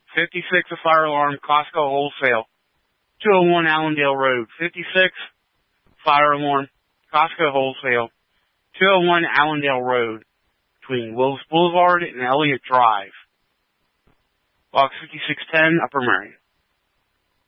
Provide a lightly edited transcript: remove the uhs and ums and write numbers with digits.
56, a fire alarm, Costco Wholesale. 201 Allendale Road. 56, fire alarm, Costco Wholesale. 201 Allendale Road, between Willis Boulevard and Elliott Drive. Box 5610, Upper Marion.